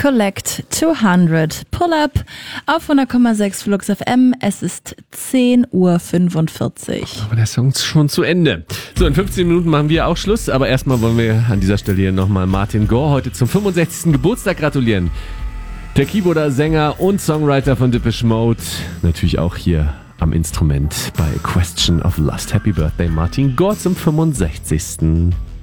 Collect 200 Pull Up auf 100,6 Flux FM. Es ist 10:45 Uhr. Aber der Song ist schon zu Ende. So, in 15 Minuten machen wir auch Schluss. Aber erstmal wollen wir an dieser Stelle hier nochmal Martin Gore heute zum 65. Geburtstag gratulieren. Der Keyboarder, Sänger und Songwriter von Depeche Mode. Natürlich auch hier am Instrument bei Question of Lust. Happy Birthday, Martin Gore, zum 65.